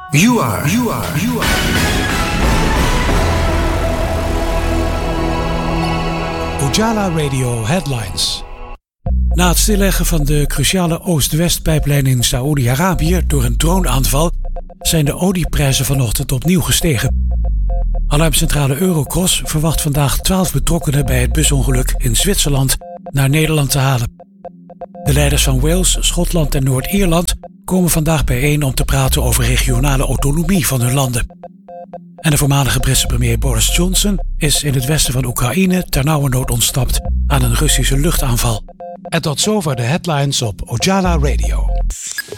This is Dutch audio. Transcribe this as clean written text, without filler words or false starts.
You are. Ojala Radio Headlines. Na het stilleggen van de cruciale Oost-West-pijplijn in Saoedi-Arabië door een droneaanval zijn de olieprijzen vanochtend opnieuw gestegen. Alarmcentrale Eurocross verwacht vandaag 12 betrokkenen bij het busongeluk in Zwitserland naar Nederland te halen. De leiders van Wales, Schotland en Noord-Ierland komen vandaag bijeen om te praten over regionale autonomie van hun landen. En de voormalige Britse premier Boris Johnson is in het westen van Oekraïne ternauwernood ontsnapt aan een Russische luchtaanval. En tot zover de headlines op Ojala Radio.